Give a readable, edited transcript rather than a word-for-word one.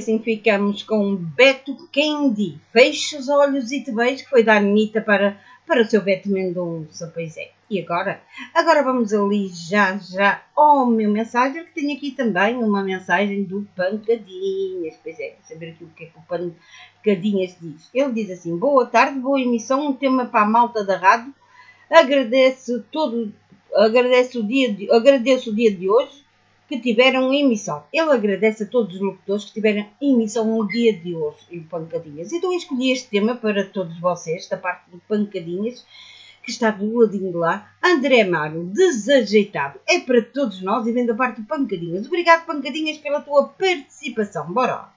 assim ficamos com Beto Candy. Fecha os olhos e te vejo, que foi da Anitta para o seu Beto Mendonça, pois é. E agora? Agora vamos ali já ao meu mensagem, que tenho aqui também uma mensagem do Pancadinhas. Pois é, deixa eu ver aqui o que é que o Pancadinhas diz. Ele diz assim: boa tarde, boa emissão, um tema para a malta da rádio. Agradeço o dia de hoje que tiveram emissão. Ele agradece a todos os locutores que tiveram emissão no dia de hoje em Pancadinhas. Então eu escolhi este tema para todos vocês, da parte do Pancadinhas, que está do ladinho de lá. André Amaro, desajeitado. É para todos nós e vem da parte do Pancadinhas. Obrigado, Pancadinhas, pela tua participação. Bora!